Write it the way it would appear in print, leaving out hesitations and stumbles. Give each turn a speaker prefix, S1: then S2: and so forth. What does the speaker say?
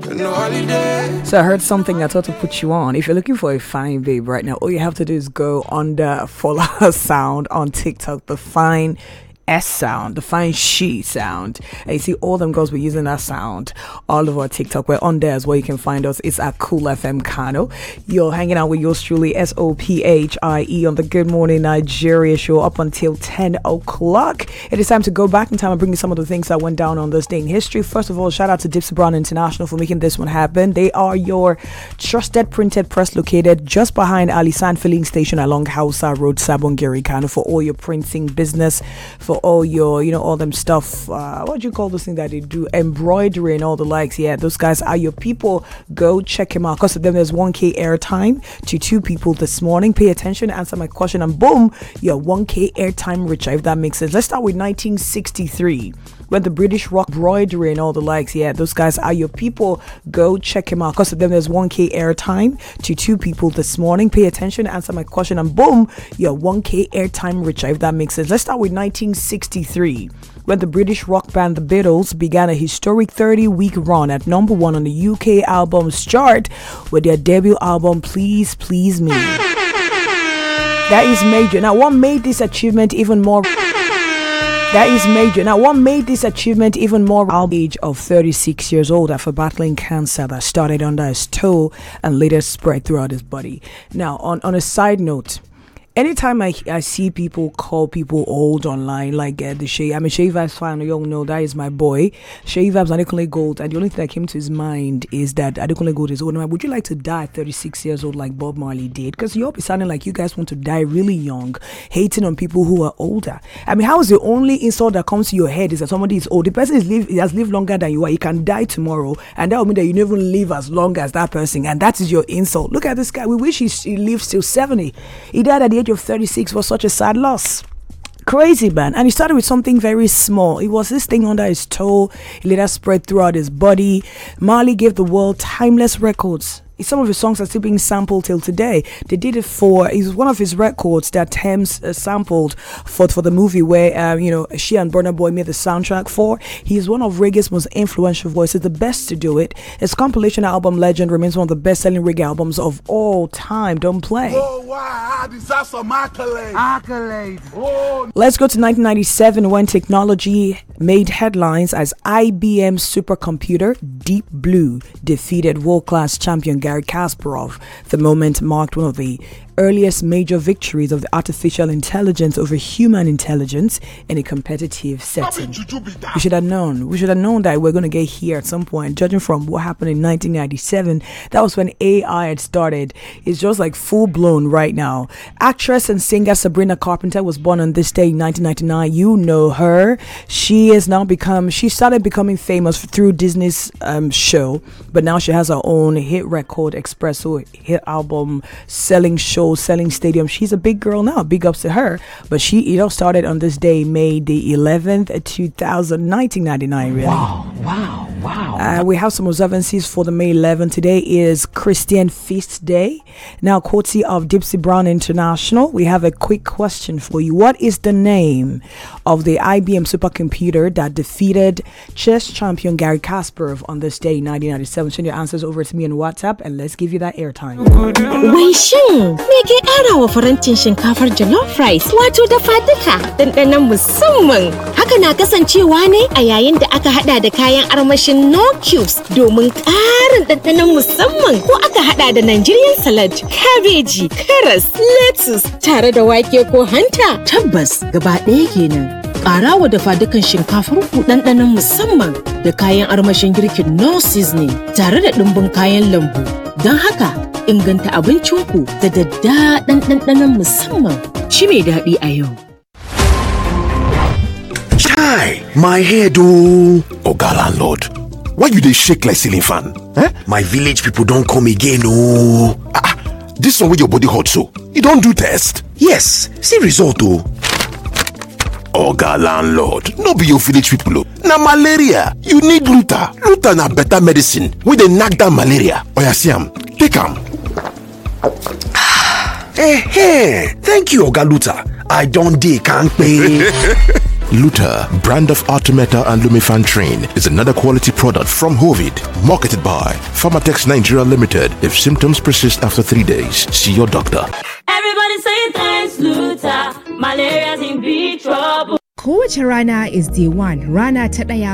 S1: No holiday.
S2: So I heard something I thought to put you on. If you're looking for a fine babe right now, all you have to do is go under Follow Her Sound on TikTok, the Fine S sound, the Fine She sound. And you see all them girls were using that sound all over TikTok. We're on there as well. You can find us. It's at Cool FM Kano. You're hanging out with yours truly, SOPHIE, on the Good Morning Nigeria show up until 10 o'clock. It is time to go back in time and bring you some of the things that went down on this day in history. First of all, shout out to Dipsy Brown International for making this one happen. They are your trusted printed press located just behind Alisan Filling Station along Hausa Road, Sabongeri, Kano, for all your printing business, for all your, all them stuff. What do you call those things that they do? Embroidery and all the likes. Yeah, those guys are your people. Go check him out. Because of them, there's 1K airtime to 2 people this morning. Pay attention, answer my question, and boom, you're 1K airtime richer, if that makes sense. Let's start with 1963. When the British rock embroidery and all the likes, yeah, those guys are your people. Go check him out. Because of them, there's 1K airtime to 2 people this morning. Pay attention, answer my question, and boom, you're 1K airtime richer, if that makes sense. Let's start with 1963. When the British rock band The Beatles began a historic 30-week run at number 1 on the UK albums chart with their debut album, Please Please Me. That is major. Now, what made this achievement even more... what made this achievement even more age of 36 years old after battling cancer that started under his toe and later spread throughout his body. Now, on a side note, anytime I see people call people old online, like the Shay, I'm a Shay Vibes fan, you all know that is my boy. Shay Vibes, Adekunle Gold, and the only thing that came to his mind is that Adekunle Gold is old. Now, would you like to die at 36 years old like Bob Marley did? Because you'll be sounding like you guys want to die really young, hating on people who are older. I mean, how is the only insult that comes to your head is that somebody is old? The person has lived longer than you are. You can die tomorrow, and that will mean that you never live as long as that person, and that is your insult. Look at this guy. We wish he lived till 70. He died at the age of 36. Was such a sad loss. Crazy, man. And he started with something very small. It was this thing under his toe. It later spread throughout his body. Marley gave the world timeless records. Some of his songs are still being sampled till today. They did it for, it was one of his records that Thames sampled for the movie where, she and Burna Boy made the soundtrack for. He's one of reggae's most influential voices, the best to do it. His compilation album Legend remains one of the best-selling reggae albums of all time. Don't play.
S3: Oh, wow, I deserve some accolades. Oh.
S2: Let's go to 1997 when technology made headlines as IBM supercomputer Deep Blue defeated world-class champion Garry Kasparov. The moment marked one of the earliest major victories of the artificial intelligence over human intelligence in a competitive setting. We should have known that we're going to get here at some point. Judging from what happened in 1997, that was when AI had started. It's just like full-blown right now. Actress and singer Sabrina Carpenter was born on this day in 1999. You know her. She started becoming famous through Disney's show, but now she has her own hit record, Espresso hit album, selling shows, selling stadiums. She's a big girl now. Big ups to her. But she started on this day, May the 11th, 1999, really. Wow. We have some observances for the May 11th. Today is Christian Feast Day. Now, courtesy of Dipsy Brown International, we have a quick question for you. What is the name of the IBM supercomputer that defeated chess champion Garry Kasparov on this day, 1997? Send your answers over to me on WhatsApp and let's give you that airtime.
S4: Wai shin me ke ƙara wa farantin shinkafar jollof rice wato dafa duka ɗanɗanon musamman. Haka na kasancewa ne a yayin da aka hada da kayan armashin no cubes domin ƙarin ɗanɗanon musamman, ko aka hada da Nigerian salad, kabeji, karas, lettuce tare da wake ko hanta.
S5: Tabbas gaba ɗaya kenan. Ƙara wa dafa dukan shinkafar ku ɗanɗanon musamman da kayan armashin girkin no seasoning tare da ɗumbin kayan lambu. Don haka inganta abincinku da daddaɗan ɗanɗanon musamman. Ci mai daɗi a yau.
S6: Chai, my head oh. Oga landlord, why you dey shake like ceiling fan? My village people don't come again oh. This one with your body hot so, you don't do test? Yes, see result oh. Oga landlord, no be your village people oh. Na malaria, you need Luta. Luta na better medicine wey dey knack down malaria. Oya see am, take am. Thank you Oga Luta. I don't dey kampe. Luta, brand of Artemeta and Lumefantrine, is another quality product from Hovid, marketed by Pharmatex Nigeria Limited. If symptoms persist after 3 days, see your doctor.
S1: Everybody say thanks, Luta. Malaria's in big trouble.
S7: Kowace rana is day one, rana ta ɗaya